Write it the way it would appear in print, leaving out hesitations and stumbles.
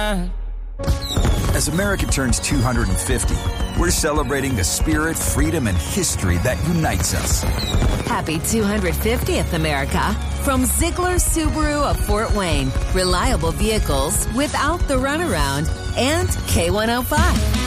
mine. As America turns 250, we're celebrating the spirit, freedom, and history that unites us. Happy 250th, America. From Ziegler Subaru of Fort Wayne. Reliable vehicles without the runaround. And K105.